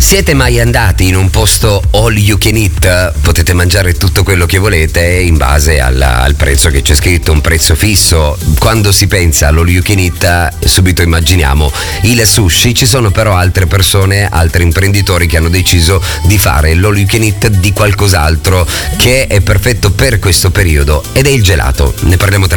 Siete mai andati in un posto all you can eat? Potete mangiare tutto quello che volete in base al prezzo che c'è scritto, un prezzo fisso. Quando si pensa all'all you can eat, subito immaginiamo il sushi. Ci sono però altre persone, altri imprenditori che hanno deciso di fare l'all you can eat di qualcos'altro che è perfetto per questo periodo, ed è il gelato. Ne parliamo tra